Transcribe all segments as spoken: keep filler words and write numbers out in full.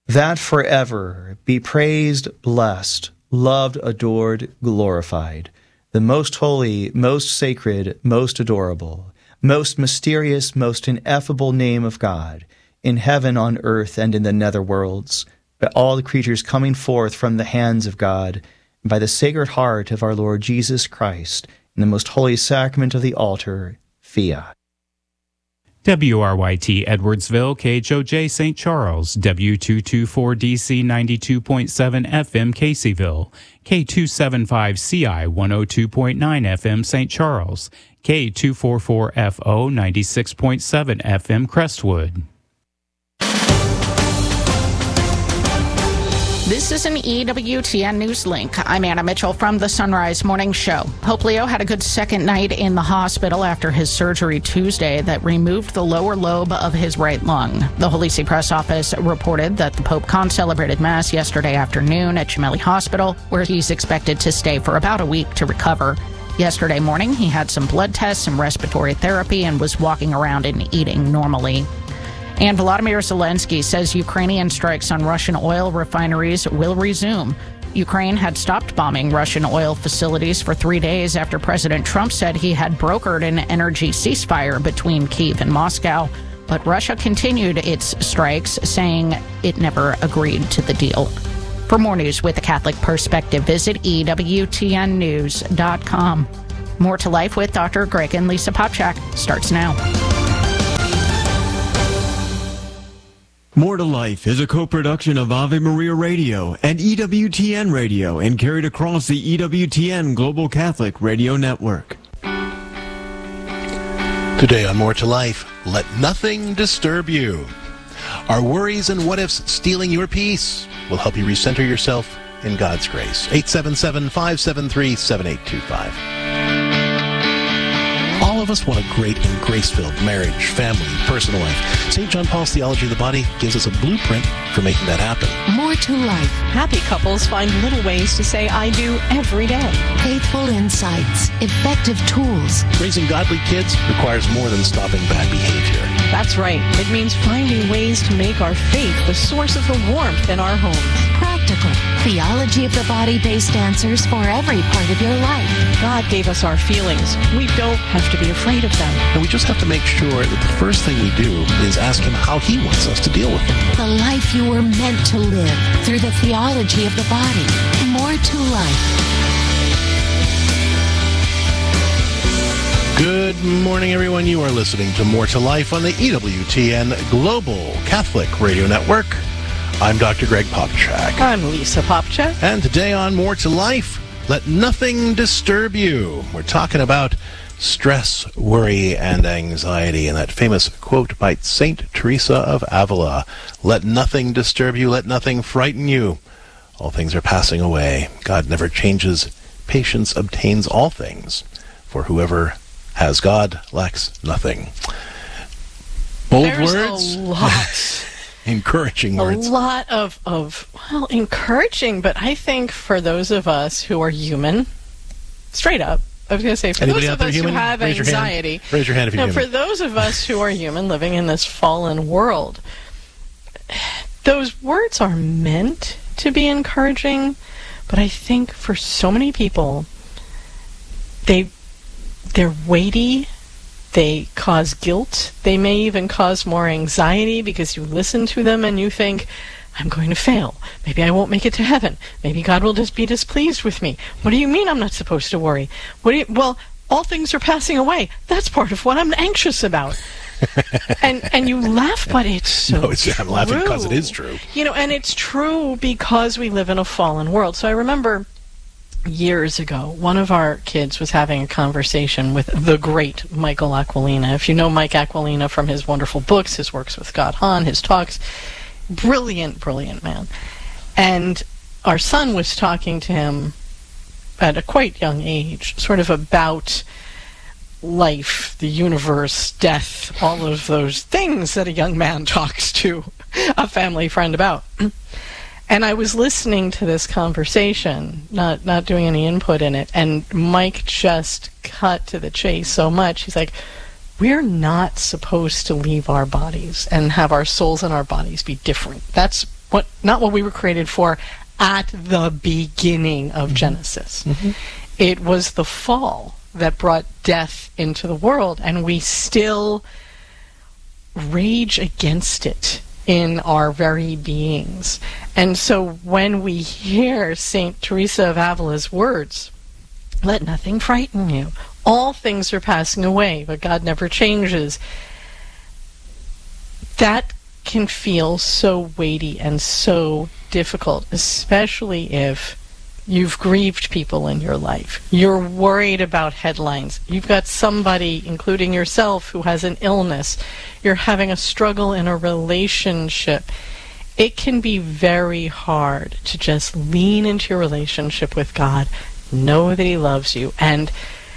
that forever be praised, blessed, loved, adored, glorified, the most holy, most sacred, most adorable, most mysterious, most ineffable name of God, in heaven, on earth, and in the nether worlds, by all the creatures coming forth from the hands of God, and by the Sacred Heart of our Lord Jesus Christ, in the most holy sacrament of the altar, fiat. W R Y T Edwardsville, K H O J Saint Charles, W two twenty-four D C ninety-two point seven F M Caseyville, K two seventy-five C I one oh two point nine F M Saint Charles, K two forty-four F O ninety-six point seven F M Crestwood. This is an E W T N News Link. I'm Anna Mitchell from the Sunrise Morning Show. Pope Leo had a good second night in the hospital after his surgery Tuesday that removed the lower lobe of his right lung. The Holy See Press Office reported that the Pope celebrated Mass yesterday afternoon at Gemelli Hospital, where he's expected to stay for about a week to recover. Yesterday morning, he had some blood tests, some respiratory therapy, and was walking around and eating normally. And Volodymyr Zelensky says Ukrainian strikes on Russian oil refineries will resume. Ukraine had stopped bombing Russian oil facilities for three days after President Trump said he had brokered an energy ceasefire between Kyiv and Moscow. But Russia continued its strikes, saying it never agreed to the deal. For more news with a Catholic perspective, visit E W T N news dot com. More to Life with Doctor Greg and Lisa Popchak starts now. More to Life is a co-production of Ave Maria Radio and E W T N Radio and carried across the E W T N Global Catholic Radio Network. Today on More to Life, let nothing disturb you. Are worries and what-ifs stealing your peace? We'll help you recenter yourself in God's grace. eight seven seven, five seven three, seven eight two five. All of us want a great and grace-filled marriage, family, personal life. Saint John Paul's Theology of the Body gives us a blueprint for making that happen. More to Life. Happy couples find little ways to say I do every day. Faithful insights. Effective tools. Raising godly kids requires more than stopping bad behavior. That's right. It means finding ways to make our faith the source of the warmth in our homes. Practical. Theology of the Body-based answers for every part of your life. God gave us our feelings. We don't have to be afraid of them. And we just have to make sure that the first thing we do is ask Him how He wants us to deal with them. The life you were meant to live through the theology of the body. More to Life. Good morning, everyone. You are listening to More to Life on the E W T N Global Catholic Radio Network. I'm Doctor Greg Popchak. I'm Lisa Popchak. And today on More to Life, let nothing disturb you. We're talking about stress, worry, and anxiety, and that famous quote by Saint Teresa of Avila, let nothing disturb you, let nothing frighten you. All things are passing away. God never changes. Patience obtains all things. For whoever has God lacks nothing. Bold There's words. a lot. Encouraging words. A lot of, of, well, encouraging, but I think for those of us who are human, straight up, I was going to say, for Anybody those out of there us human? who have Raise your hand. anxiety. Raise your hand if you're no, human. For those of us who are human living in this fallen world, those words are meant to be encouraging, but I think for so many people, they, they're weighty. They cause guilt. They may even cause more anxiety because you listen to them and you think, I'm going to fail. Maybe I won't make it to heaven. Maybe God will just be displeased with me. What do you mean I'm not supposed to worry? What do you, well, all things are passing away. That's part of what I'm anxious about. and and you laugh, but it's so No, it's, true. I'm laughing because it is true. You know, and it's true because we live in a fallen world. So I remember years ago, one of our kids was having a conversation with the great Michael Aquilina. If you know Mike Aquilina from his wonderful books, his works with Scott Hahn, his talks, brilliant, brilliant man. And our son was talking to him at a quite young age, sort of about life, the universe, death, all of those things that a young man talks to a family friend about. And I was listening to this conversation, not not doing any input in it, and Mike just cut to the chase so much. He's like, we're not supposed to leave our bodies and have our souls and our bodies be different. That's what not what we were created for at the beginning of mm-hmm. Genesis. Mm-hmm. It was the fall that brought death into the world, and we still rage against it in our very beings. And so when we hear Saint Teresa of Avila's words, let nothing frighten you. All things are passing away, but God never changes. That can feel so weighty and so difficult, especially if you've grieved people in your life. You're worried about headlines. You've got somebody, including yourself, who has an illness. You're having a struggle in a relationship. It can be very hard to just lean into your relationship with God, know that He loves you, and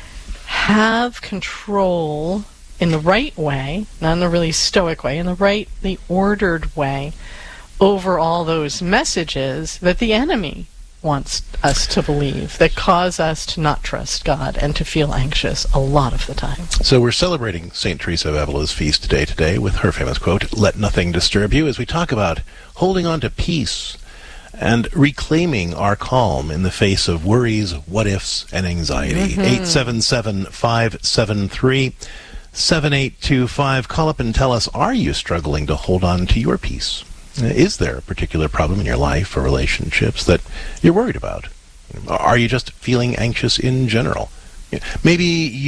have control in the right way, not in the really stoic way, in the right, the ordered way, over all those messages that the enemy wants us to believe, that cause us to not trust God and to feel anxious a lot of the time. So we're celebrating Saint Teresa of Avila's feast day today with her famous quote, "Let nothing disturb you," as we talk about holding on to peace and reclaiming our calm in the face of worries, what-ifs, and anxiety. Mm-hmm. eight seven seven, five seven three, seven eight two five. Call up and tell us, are you struggling to hold on to your peace? Is there a particular problem in your life or relationships that you're worried about? Are you just feeling anxious in general? Maybe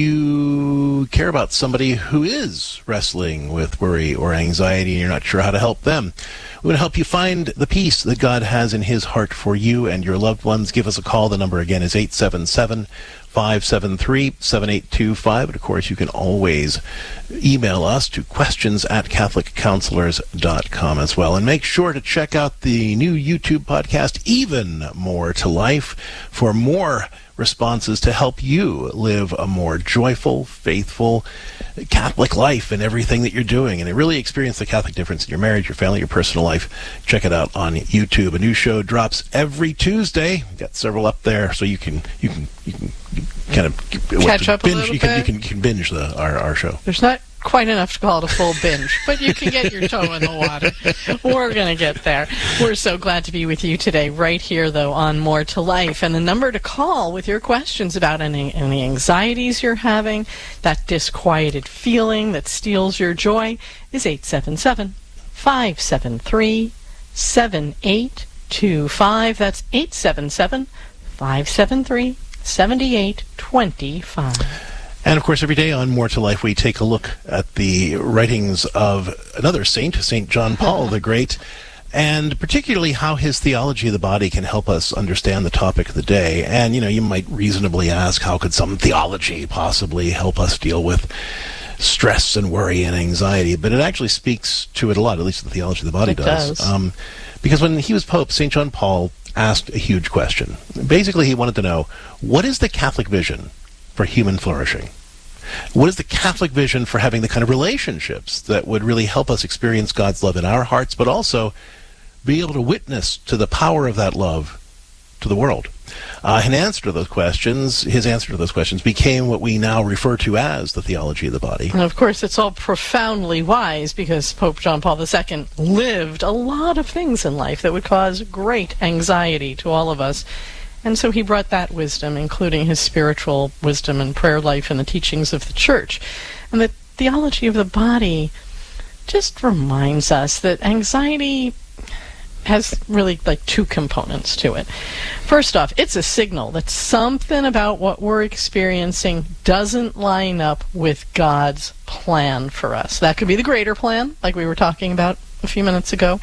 you care about somebody who is wrestling with worry or anxiety and you're not sure how to help them. We're going to help you find the peace that God has in His heart for you and your loved ones. Give us a call. The number again is eight seven seven, five seven three, seven eight two five. And of course, you can always email us to questions at catholic counselors dot com as well. And make sure to check out the new YouTube podcast, Even More to Life, for more responses to help you live a more joyful, faithful Catholic life in everything that you're doing, and really experience the Catholic difference in your marriage, your family, your personal life. Check it out on YouTube. A new show drops every Tuesday. We've got several up there, so you can you can you can kind of catch up binge, a little you can, bit. You can, you can binge the our our show. There's not quite enough to call it a full binge, but you can get your toe in the water. We're going to get there. We're so glad to be with you today, right here, though, on More to Life. And the number to call with your questions about any, any anxieties you're having, that disquieted feeling that steals your joy, is eight seven seven, five seven three, seven eight two five. That's eight seven seven, five seven three, seven eight two five. And, of course, every day on More to Life, we take a look at the writings of another saint, Saint John Paul the Great, and particularly how his theology of the body can help us understand the topic of the day. And, you know, you might reasonably ask, how could some theology possibly help us deal with stress and worry and anxiety? But it actually speaks to it a lot, at least the theology of the body it does. does. Um, because when he was Pope, Saint John Paul asked a huge question. Basically, he wanted to know, what is the Catholic vision for human flourishing? What is the Catholic vision for having the kind of relationships that would really help us experience God's love in our hearts, but also be able to witness to the power of that love to the world? Uh, in answer to those questions, his answer to those questions became what we now refer to as the theology of the body. And of course, it's all profoundly wise, because Pope John Paul the Second lived a lot of things in life that would cause great anxiety to all of us. And so he brought that wisdom, including his spiritual wisdom and prayer life and the teachings of the Church. And the theology of the body just reminds us that anxiety has really like two components to it. First off, it's a signal that something about what we're experiencing doesn't line up with God's plan for us. That could be the greater plan, like we were talking about a few minutes ago,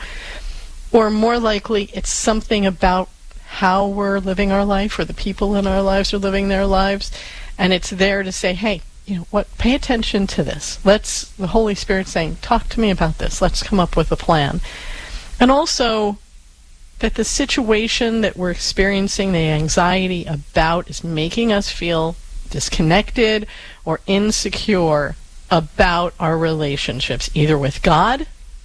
or more likely it's something about how we're living our life, or the people in our lives are living their lives, and it's there to say, hey, you know what, pay attention to this. Let's, the Holy Spirit saying, talk to me about this. Let's come up with a plan. And also that the situation that we're experiencing the anxiety about is making us feel disconnected or insecure about our relationships, either with God,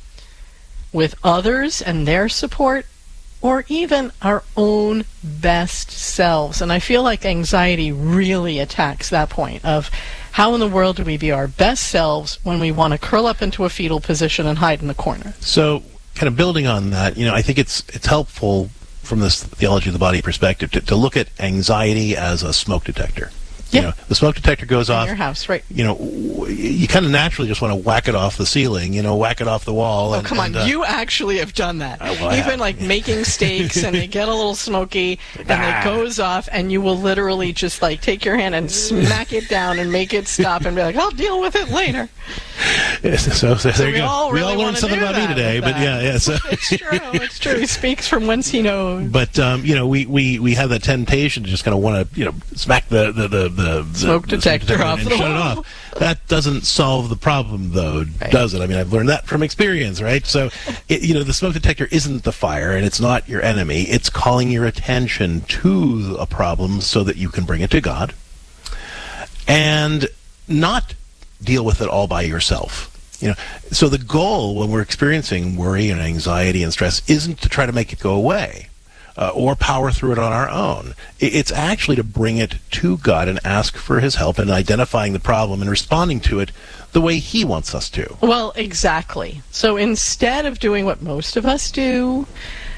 with others and their support, or even our own best selves. And I feel like anxiety really attacks that point of how in the world do we be our best selves when we want to curl up into a fetal position and hide in the corner? So kind of building on that, you know, I think it's it's helpful from this theology of the body perspective to, to look at anxiety as a smoke detector. Yeah. You know, the smoke detector goes In off. your house, right? You know, w- you kind of naturally just want to whack it off the ceiling. You know, whack it off the wall. Oh, and, come on. and, uh, You actually have done that. Uh, well, I You've have, been, like, yeah. making steaks, and they get a little smoky, and Ah. it goes off, and you will literally just, like, take your hand and smack it down and make it stop and be like, I'll deal with it later. so, so, there we you go. all we really all wanna learned something do about me that today, with but that. yeah, yeah. So. It's true. It's true. He speaks from whence he knows. But um, you know, we, we, we have that temptation to just kind of want to, you know, smack the the the, the, the Smoke the detector and, off and the shut it wall. off. That doesn't solve the problem, though, Right. does it? I mean, I've learned that from experience, right? So, it, you know, the smoke detector isn't the fire, and it's not your enemy. It's calling your attention to a problem so that you can bring it to God, and not deal with it all by yourself. You know, so the goal when we're experiencing worry and anxiety and stress isn't to try to make it go away uh, or power through it on our own. I- It's actually to bring it to God and ask for his help in identifying the problem and responding to it the way he wants us to. Well, exactly. So instead of doing what most of us do,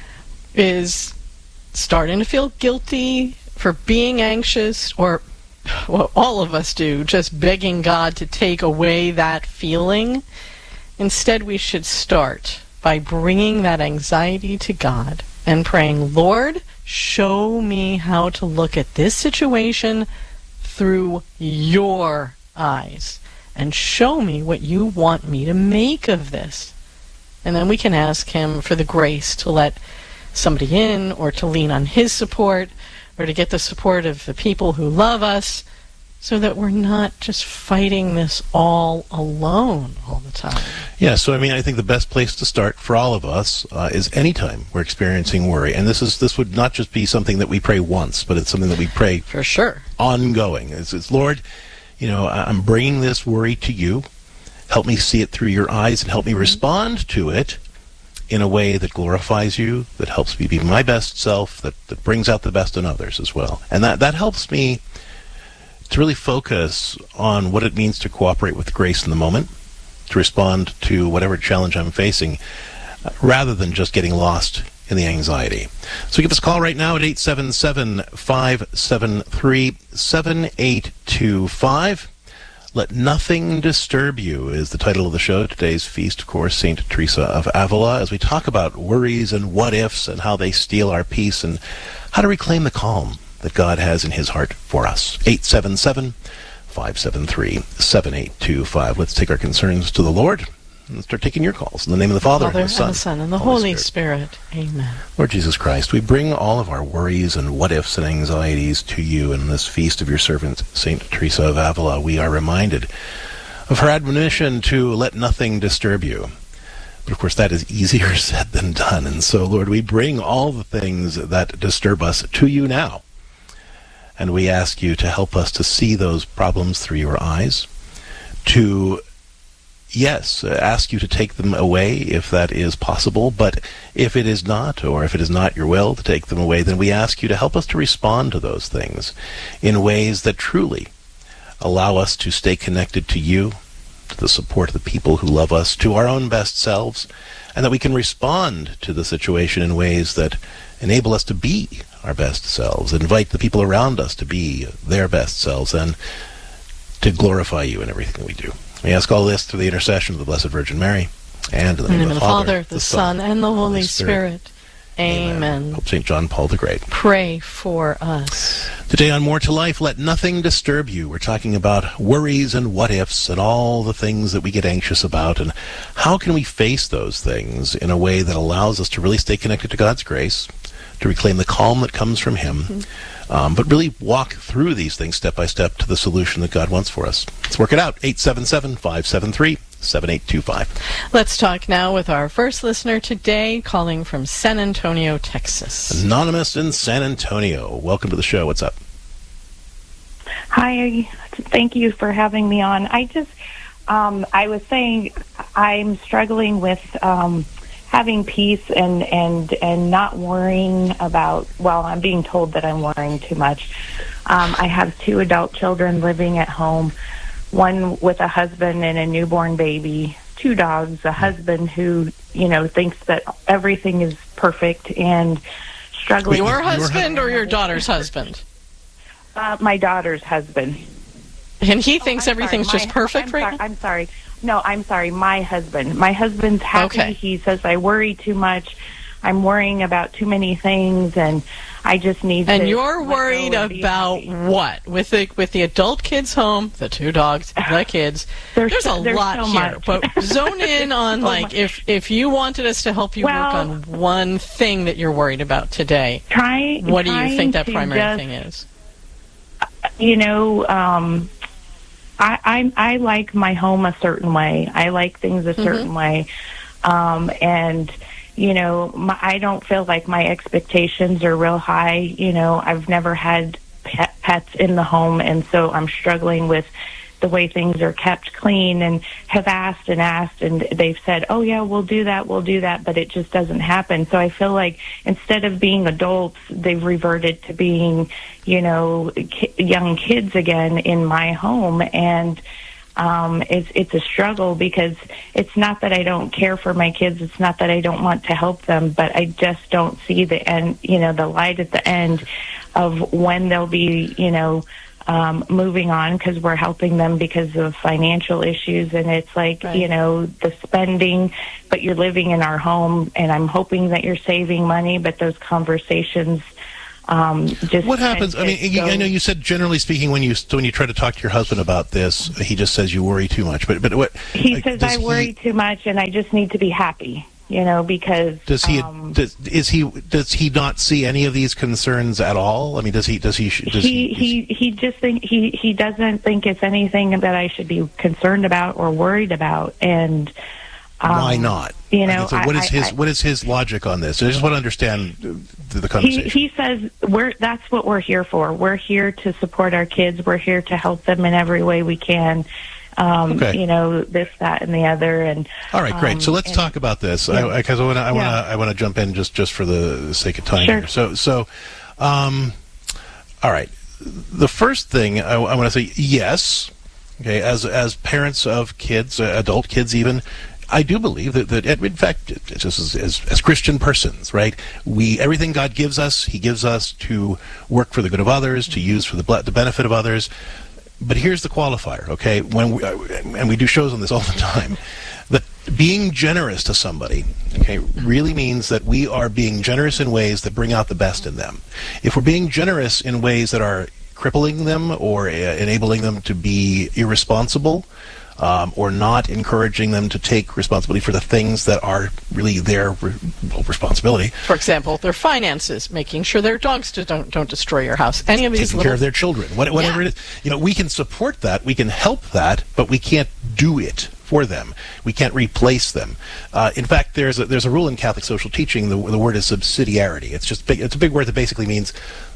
is starting to feel guilty for being anxious, or what all of us do, just begging God to take away that feeling, instead we should start by bringing that anxiety to God and praying, Lord, show me how to look at this situation through your eyes, and show me what you want me to make of this. And then we can ask him for the grace to let somebody in, or to lean on his support, or to get the support of the people who love us, so that we're not just fighting this all alone all the time. Yeah, so I mean, I think the best place to start for all of us uh, is anytime we're experiencing worry. And this is this would not just be something that we pray once, but it's something that we pray For sure. ongoing. It's, it's Lord, you know, I- I'm bringing this worry to you. Help me see it through your eyes and help me respond to it in a way that glorifies you, that helps me be my best self, that, that brings out the best in others as well. And that, that helps me to really focus on what it means to cooperate with grace in the moment, to respond to whatever challenge I'm facing, uh, rather than just getting lost in the anxiety. So give us a call right now at eight seven seven, five seven three, seven eight two five. Let Nothing Disturb You is the title of the show. Today's feast, of course, Saint Teresa of Avila, as we talk about worries and what-ifs and how they steal our peace and how to reclaim the calm that God has in his heart for us. eight seven seven, five seven three, seven eight two five. Let's take our concerns to the Lord and start taking your calls. In the name of the Father, Father, and the Son, and the Son, and the Holy Spirit. Amen. Lord Jesus Christ, we bring all of our worries and what-ifs and anxieties to you in this feast of your servant, Saint Teresa of Avila. We are reminded of her admonition to let nothing disturb you. But of course, that is easier said than done. And so, Lord, we bring all the things that disturb us to you now. And we ask you to help us to see those problems through your eyes, to yes, uh, ask you to take them away if that is possible, but if it is not, or if it is not your will to take them away, then we ask you to help us to respond to those things in ways that truly allow us to stay connected to you, to the support of the people who love us, to our own best selves, and that we can respond to the situation in ways that enable us to be our best selves, invite the people around us to be their best selves, and to glorify you in everything we do. We ask all this through the intercession of the Blessed Virgin Mary, and in the In name the of name the of the Father, Father, the Son, and the Holy Spirit. Amen. Pope Saint John Paul the Great. Pray for us. Today on More to Life, let nothing disturb you. We're talking about worries and what-ifs and all the things that we get anxious about, and how can we face those things in a way that allows us to really stay connected to God's grace, to reclaim the calm that comes from him, mm-hmm. um, but really walk through these things step by step to the solution that God wants for us. Let's work it out. eight seven seven, five seven three, seven eight two five. Let's talk now with our first listener today, calling from San Antonio, Texas. Anonymous in San Antonio. Welcome to the show. What's up? Hi. Thank you for having me on. I just, um, I was saying I'm struggling with um, having peace and, and, and not worrying about, well, I'm being told that I'm worrying too much. Um, I have two adult children living at home, one with a husband and a newborn baby, two dogs, a husband who, you know, thinks that everything is perfect and struggling. Your husband or your daughter's husband? Uh, my daughter's husband. And he thinks oh, everything's sorry, just my, perfect I'm right sorry, now? I'm sorry. No, I'm sorry. My husband. My husband's happy. Okay. He says I worry too much. I'm worrying about too many things, and I just need and to... And you're let worried go and be about happy. what? With the with the adult kids home, the two dogs, the kids. There's, there's a there's lot so here. much. But zone in on, Oh, like, my- if, if you wanted us to help you Well, work on one thing that you're worried about today, Try, what do you trying think that to primary just, thing is? You know, um, I, I I like my home a certain way. I like things a certain Mm-hmm. way, um, and you know, my, I don't feel like my expectations are real high. You know, I've never had pet, pets in the home, and so I'm struggling with the way things are kept clean, and have asked and asked, and they've said, oh yeah, we'll do that, we'll do that, but it just doesn't happen. So I feel like instead of being adults, they've reverted to being, you know, ki- young kids again in my home. And um, it's, it's a struggle, because it's not that I don't care for my kids, it's not that I don't want to help them, but I just don't see the end, you know, the light at the end of when they'll be, you know, Um, moving on, because we're helping them because of financial issues. And it's like, right. you know, the spending, but you're living in our home, and I'm hoping that you're saving money, but those conversations um, just... What happens? I mean, you, go, I know you said generally speaking, when you when you try to talk to your husband about this, he just says you worry too much. But but what he like, says does I worry he, too much, and I just need to be happy. You know, because does he um, does, is he does he not see any of these concerns at all? I mean, does he does he does he, he he just think he he doesn't think it's anything that I should be concerned about or worried about. And um, why not? You know, so what I, is his I, what is his logic on this? I just want to understand the, the conversation. He, he says we're that's what we're here for. We're here to support our kids. We're here to help them in every way we can. Um, okay. You know, this, that, and the other. And all right, great. Um, so let's and, talk about this, yeah. because I want to, I want to, Yeah. I want to jump in just, just for the sake of time Sure. here. So, so, um, all right. The first thing I, I want to say, yes, okay, as as parents of kids, uh, adult kids, even. I do believe that, that in fact, just as, as, as Christian persons, right? We everything God gives us, He gives us to work for the good of others, to use for the, the benefit of others. But here's the qualifier, okay? When we, and we do shows on this all the time, that being generous to somebody, okay, really means that we are being generous in ways that bring out the best in them. If we're being generous in ways that are crippling them or uh, enabling them to be irresponsible, Um, or not encouraging them to take responsibility for the things that are really their re- responsibility. For example, their finances, making sure their dogs don't don't destroy your house. Any of these Taking little care of their children, what, whatever Yeah. it is. You know, we can support that, we can help that, but we can't do it for them. We can't replace them. Uh, in fact, there's a, there's a rule in Catholic social teaching. The, the word is subsidiarity. It's just big, it's a big word that basically means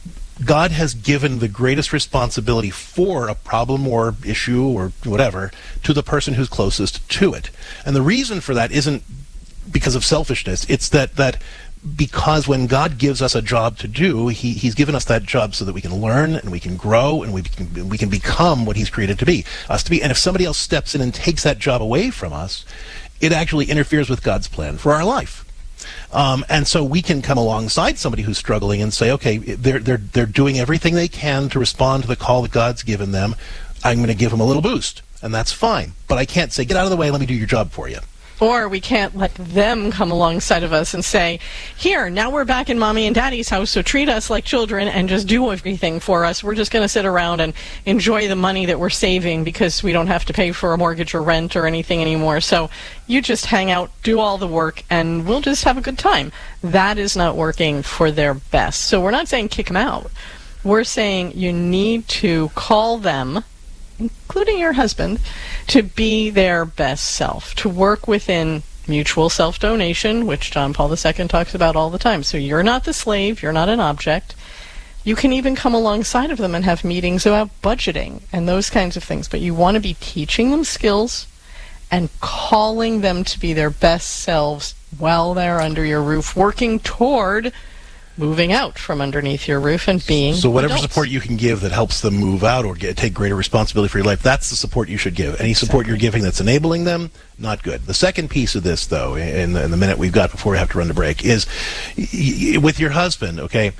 God has given the greatest responsibility for a problem or issue or whatever to the person who's closest to it. And the reason for that isn't because of selfishness. It's that, that because when God gives us a job to do, he, He's given us that job so that we can learn and we can grow and we can, we can become what He's created to be, us to be. And if somebody else steps in and takes that job away from us, it actually interferes with God's plan for our life. Um, and so we can come alongside somebody who's struggling and say, okay, they're they're they're doing everything they can to respond to the call that God's given them. I'm going to give them a little boost, and that's fine. But I can't say, get out of the way, let me do your job for you. Or we can't let them come alongside of us and say, here, now we're back in Mommy and Daddy's house, so treat us like children and just do everything for us. We're just going to sit around and enjoy the money that we're saving because we don't have to pay for a mortgage or rent or anything anymore. So you just hang out, do all the work, and we'll just have a good time. That is not working for their best. So we're not saying kick them out. We're saying you need to call them, including your husband, to be their best self, to work within mutual self-donation, which John Paul the Second talks about all the time. So you're not the slave, you're not an object. You can even come alongside of them and have meetings about budgeting and those kinds of things, but you want to be teaching them skills and calling them to be their best selves while they're under your roof, working toward moving out from underneath your roof and being So whatever adults. support you can give that helps them move out or get, take greater responsibility for your life, that's the support you should give. Any support you're giving that's enabling them, not good. The second piece of this, though, in the, in the minute we've got before we have to run to break, is y- y- with your husband, okay,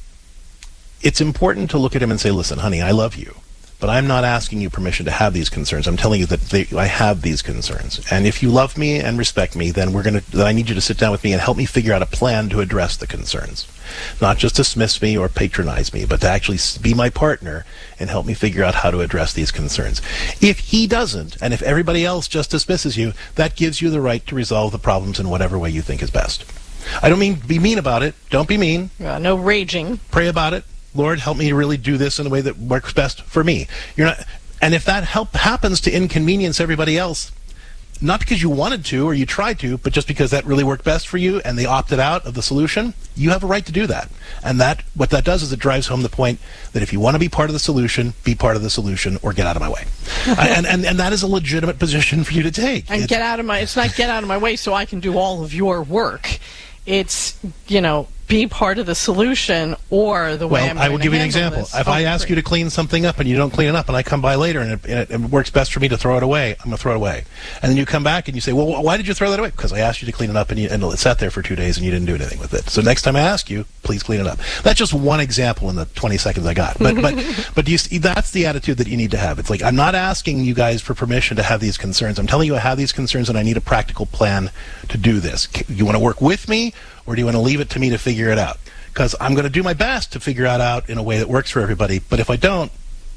it's important to look at him and say, listen, honey, I love you, but I'm not asking you permission to have these concerns. I'm telling you that they, I have these concerns. And if you love me and respect me, then we're going to, then I need you to sit down with me and help me figure out a plan to address the concerns. Not just dismiss me or patronize me, but to actually be my partner and help me figure out how to address these concerns. If he doesn't, and if everybody else just dismisses you, that gives you the right to resolve the problems in whatever way you think is best. I don't mean be mean about it. Don't be mean. Uh, no raging. Pray about it. Lord, help me to really do this in a way that works best for me. You're not, and if that help happens to inconvenience everybody else, not because you wanted to or you tried to, but just because that really worked best for you and they opted out of the solution, you have a right to do that. And that what that does is it drives home the point that if you want to be part of the solution, be part of the solution or get out of my way. and, and and that is a legitimate position for you to take. And It's- get out of my, it's not get out of my way so I can do all of your work. It's, you know, be part of the solution or the way Well, I'm I will going to give you an handle example. this. If Oh, I ask great. you to clean something up and you don't clean it up and I come by later and it, and it, it works best for me to throw it away, I'm going to throw it away. And then you come back and you say, well, wh- why did you throw that away? Because I asked you to clean it up and, you, and it sat there for two days and you didn't do anything with it. So next time I ask you, please clean it up. That's just one example in the twenty seconds I got. But but but do you see, that's the attitude that you need to have. It's like, I'm not asking you guys for permission to have these concerns. I'm telling you I have these concerns and I need a practical plan to do this. You want to work with me or do you want to leave it to me to figure it out? Because I'm going to do my best to figure it out in a way that works for everybody. But if I don't,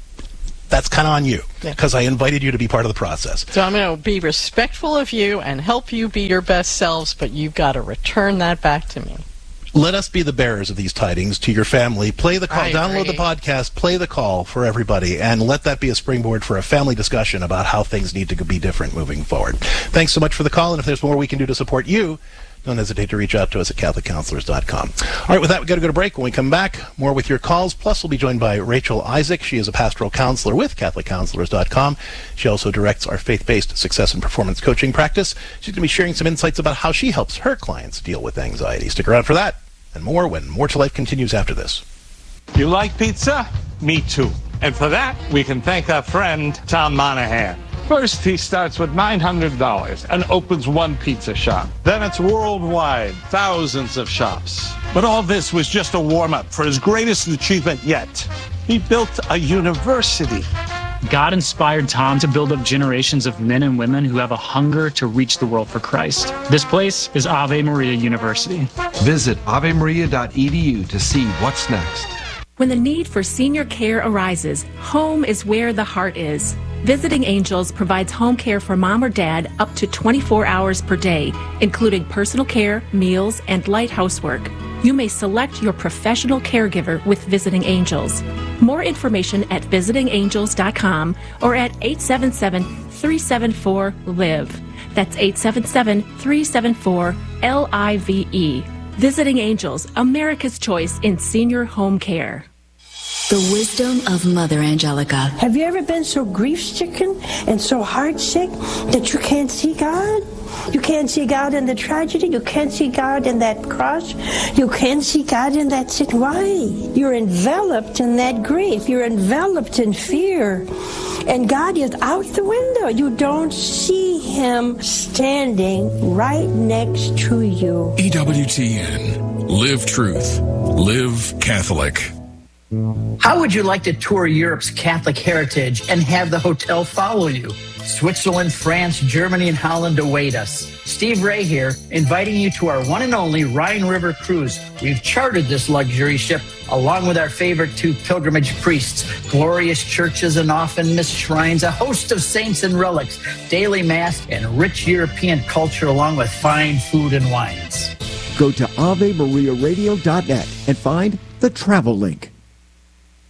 that's kind of on you. Because I invited you to be part of the process. So I'm going to be respectful of you and help you be your best selves, but you've got to return that back to me. Let us be the bearers of these tidings to your family. Play the call, I download agree. the podcast, play the call for everybody, and let that be a springboard for a family discussion about how things need to be different moving forward. Thanks so much for the call, and if there's more we can do to support you, don't hesitate to reach out to us at Catholic Counselors dot com. All right, with that, we've got to go to break. When we come back, more with your calls. Plus, we'll be joined by Rachel Isaac. She is a pastoral counselor with Catholic Counselors dot com. She also directs our faith-based success and performance coaching practice. She's going to be sharing some insights about how she helps her clients deal with anxiety. Stick around for that and more when More to Life continues after this. You like pizza? Me too. And for that, we can thank our friend, Tom Monahan. First, he starts with nine hundred dollars and opens one pizza shop. Then it's worldwide, thousands of shops. But all this was just a warm-up for his greatest achievement yet. He built a university. God inspired Tom to build up generations of men and women who have a hunger to reach the world for Christ. This place is Ave Maria University. Visit ave maria dot e d u to see what's next. When the need for senior care arises, home is where the heart is. Visiting Angels provides home care for mom or dad up to twenty-four hours per day, including personal care, meals, and light housework. You may select your professional caregiver with Visiting Angels. More information at visiting angels dot com or at eight seven seven, three seven four, L I V E. That's eight seven seven, three seven four, L I V E. Visiting Angels, America's choice in senior home care. The wisdom of Mother Angelica. Have you ever been so grief-stricken and so heart-sick that you can't see God? You can't see God in the tragedy. You can't see God in that cross. You can't see God in that sin. Why? You're enveloped in that grief. You're enveloped in fear. And God is out the window. You don't see Him standing right next to you. E W T N. Live truth. Live Catholic. How would you like to tour Europe's Catholic heritage and have the hotel follow you? Switzerland, France, Germany, and Holland await us. Steve Ray here, inviting you to our one and only Rhine River cruise. We've chartered this luxury ship along with our favorite two pilgrimage priests, glorious churches and often missed shrines, a host of saints and relics, daily mass, and rich European culture along with fine food and wines. Go to ave maria radio dot net and find the travel link.